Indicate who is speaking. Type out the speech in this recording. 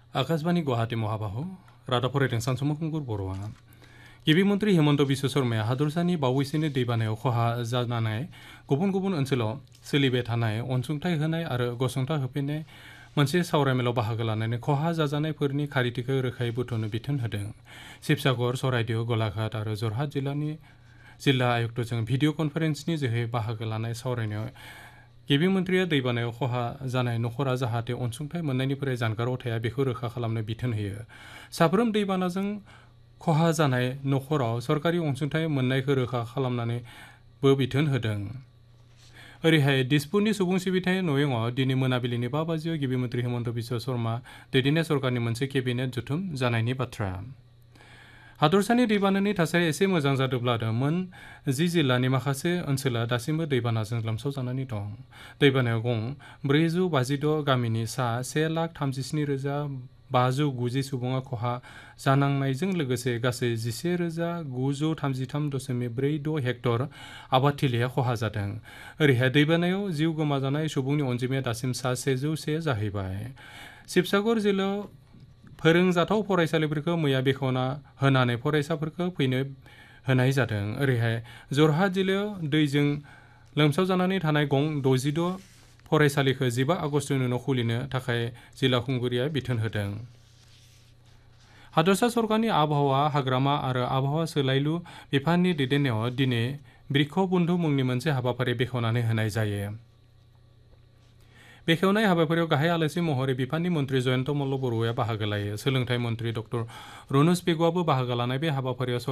Speaker 1: आकाशवाणी गुवाहाटी महाबाहु रादाब फरायदों सानसुमा खुंगुर बर'आ गिबि मन्त्रि हेमन्त बिश्व शर्माया हादरसानि बावैसोनि दैबानायाव खहा जानाय गुबुन गुबुन ओनसोलाव सोलिबाय थानाय अनसुंथाइ होनाय आरो गसंथा होफिननाय मोनसे सावरायमेलाव बाहागो लानानै खहा जाजानायफोरनि खारिथिखौ रोखायै बुथुमनो बिथोन होदों। शिबसागर, सराइदेउ, गलाघाट आरो जरहाट जिल्ला आयुक्तजों भिडिअ कनफारेन्सनि जोहै बाहागो लानाय सावरायनायाव गिबि मन्थ्रिया दैबानायाव खहा जानाय नखरा जाहाथे अनसुंथाइ मोननायनिफ्राय जानगाराव थाया बेखौ रोखा खालामनो बिथोन होयो। साफ्रोम दैबानाजों खहा जानाय नखराव सरकारि अनसुंथाइ मोननायखौ रोखा खालामनानैबो बिथोन होदों। ओरैहाय दिसपुरनि सुबुं सिबिथाइ नयंआव दिनै मोनाबिलिनि 5 बाजियाव गिबि मन्थ्रि हेमन्त बिश्व शर्मा दैदेननाय सरकारनि मोनसे केबिनेट जथुम जानायनि बाथ्रा। हादरसानि दैबानानि थासारिया एसे मोजां जादोंब्लाबो मोन 10 जिल्लानि माखासे ओनसोला दासिमबो दैबानाजों लोमसाव जानानै दं। दैबानायाव गं 456 गामिनि सा 1,37,590 सुबुङा खहा जानांनायजों लोगोसे गासै 11,933.46 हेक्टर आबादथिलिया खहा जादों। ओरैहाय दैबानायाव जिउ गोमाजानाय सुबुंनि अनजिमाया दासिम सा 101 जाहैबाय। शिबसागर जिल्लायाव फोरोंजाथाव फरायसालिफोरखौ मैया बेखेवना होनानै फरायसाफोरखौ फैनो होनाय जादों। ओरैहाय जरहाट जिल्लायाव दैजों लोमसाव जानानै थानाय गं 66 फरायसालिखौ 15 आगस्टनि उनाव खुलिनो थाखाय जिल्ला खुंगिरिया बिथोन होदों। हादरसा सरकारनि आबहावा, हाग्रामा आरो आबहावा सोलायलु बिफाननि दैदेननायाव दिनै बृक्ष बन्धु मुंनि मोनसे हाबाफारि बेखेवनानै होनाय जायो। बेखेवनाय हाबाफारियाव गाहाय आलासि महरै बिफाननि मन्त्रि जयन्त मल्ल बरुवाया बाहागो लायो। सोलोंथाइ मन्त्रि ड. रनोज पेगुआबो बाहागो लानाय बे हाबाफारियाव